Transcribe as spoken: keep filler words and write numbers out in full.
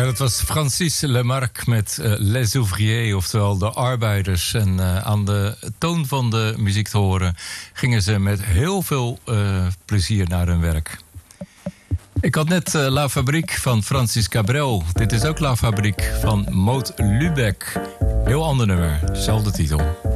dat was Francis Lemarque met uh, Les Ouvriers, oftewel de arbeiders. En uh, aan de toon van de muziek te horen gingen ze met heel veel uh, plezier naar hun werk. Ik had net uh, La Fabrique van Francis Cabrel. Dit is ook La Fabrique van Maud Lubeck. Heel ander nummer, zelfde titel.